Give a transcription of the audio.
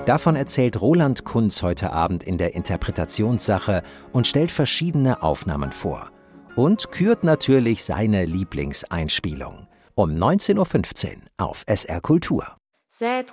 Davon erzählt Roland Kunz heute Abend in der Interpretationssache und stellt verschiedene Aufnahmen vor. Und kürt natürlich seine Lieblingseinspielung. Um 19:15 Uhr auf SR Kultur.